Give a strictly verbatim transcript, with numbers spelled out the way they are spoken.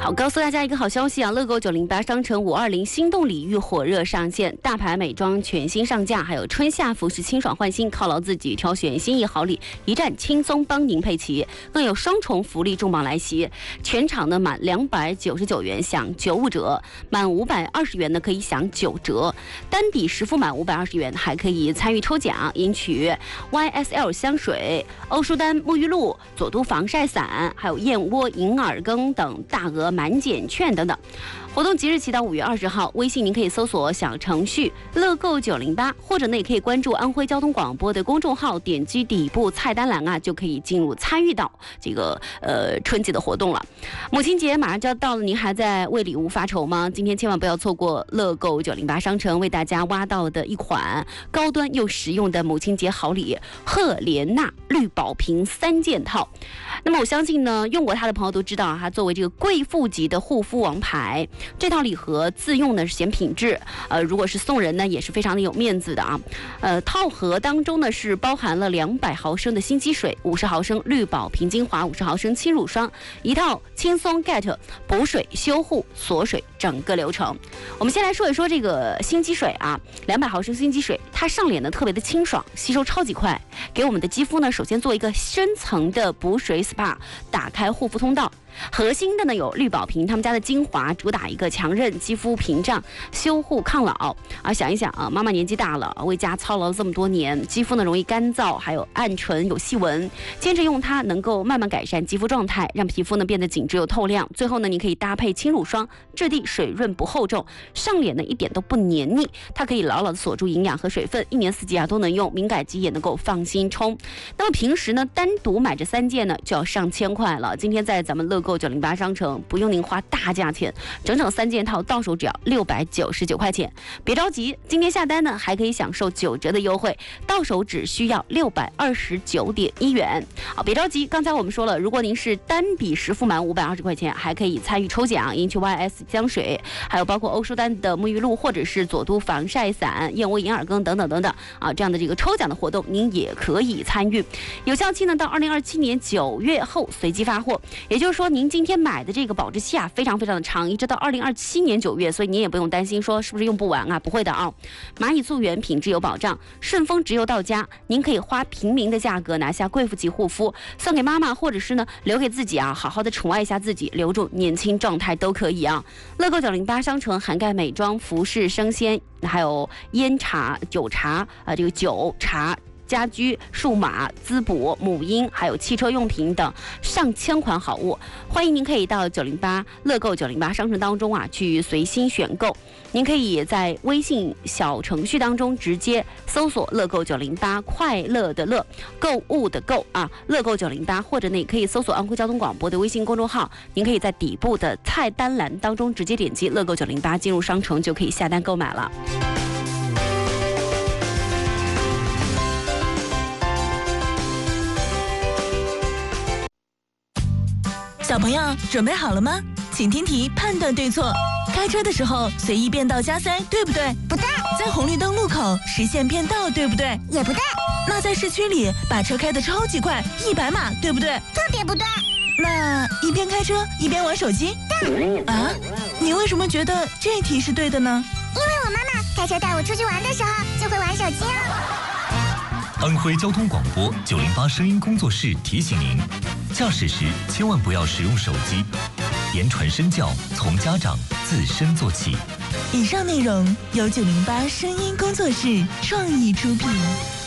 好，告诉大家一个好消息啊！乐购九零八商城五二零心动礼遇火热上线，大牌美妆全新上架，还有春夏服饰清爽换新，犒劳自己挑选心意好礼，一站轻松帮您配齐，更有双重福利重磅来袭！全场呢满两百九十九元享九五折，满五百二十元呢可以享九折，单笔实付满五百二十元还可以参与抽奖，赢取 Y S L 香水、欧舒丹沐浴露、佐都防晒伞，还有燕窝银耳羹等大额满减券等等。活动即日起到五月二十号，微信您可以搜索小程序乐购九零八，或者呢也可以关注安徽交通广播的公众号，点击底部菜单栏啊，就可以进入参与到这个呃春节的活动了。母亲节马上就要到了，您还在为礼物发愁吗？今天千万不要错过乐购九零八商城为大家挖到的一款高端又实用的母亲节好礼——赫莲娜绿宝瓶三件套。那么我相信呢，用过它的朋友都知道，它作为这个贵妇级的护肤王牌，这套礼盒自用呢是显品质，呃，如果是送人呢也是非常的有面子的啊。呃，套盒当中呢是包含了两百毫升的新肌水、五十毫升绿宝瓶精华、五十毫升轻乳霜，一套轻松 get 补水、修护、锁水整个流程。我们先来说一说这个新肌水啊，两百毫升新肌水，它上脸呢特别的清爽，吸收超级快，给我们的肌肤呢首先做一个深层的补水 S P A， 打开护肤通道。核心的呢有绿宝瓶他们家的精华，主打一个强韧肌肤屏障，修护抗老啊。想一想啊，妈妈年纪大了，为家操劳了这么多年，肌肤呢容易干燥，还有暗沉有细纹，坚持用它能够慢慢改善肌肤状态，让皮肤呢变得紧致又透亮。最后呢，你可以搭配轻乳霜，质地水润不厚重，上脸呢一点都不黏腻，它可以牢牢的锁住营养和水分，一年四季啊都能用，敏感肌也能够放心冲。那么平时呢单独买这三件呢就要上千块了，今天在咱们乐购九零八商城不用您花大价钱，整整三件套到手只要六百九十九块钱。别着急，今天下单呢还可以享受九折的优惠，到手只需要六百二十九点一元。好，别着急，刚才我们说了，如果您是单笔实付满五百二十块钱，还可以参与抽奖，赢取 Y S 香水，还有包括欧舒丹的沐浴露，或者是佐都防晒伞、燕窝银耳羹等等等等啊，这样的这个抽奖的活动您也可以参与。有效期呢到二零二七年九月后随机发货，也就是说您今天买的这个保质期啊非常非常的长，一直到二零二七年九月，所以您也不用担心说是不是用不完啊，不会的啊。蚂蚁溯源品质有保障，顺丰直邮到家，您可以花平民的价格拿下贵妇级护肤，送给妈妈或者是呢留给自己啊，好好的宠爱一下自己，留住年轻状态都可以啊。乐购九零八商城涵盖美妆、服饰、生鲜，还有烟茶、酒茶啊、呃，这个酒茶。家居、数码、滋补、母婴，还有汽车用品等上千款好物，欢迎您可以到九零八乐购九零八商城当中啊去随心选购。您可以在微信小程序当中直接搜索乐购九零八，快乐的乐，购物的购啊，乐购九零八，或者呢也可以搜索安徽交通广播的微信公众号，您可以在底部的菜单栏当中直接点击乐购九零八进入商城就可以下单购买了。 小朋友准备好了吗？请听题，判断对错。开车的时候随意变道加塞，对不对？ 不对。 在红绿灯路口实现变道，对不对？ 也不对。 那在市区里把车开得超级快，一百码，对不对？ 特别不对。 那一边开车一边玩手机？ 对。 啊？你为什么觉得这题是对的呢？ 因为我妈妈开车带我出去玩的时候就会玩手机啊。 安徽交通广播九零八声音工作室提醒您：驾驶时千万不要使用手机，言传身教从家长自身做起。 以上内容由九零八声音工作室创意出品。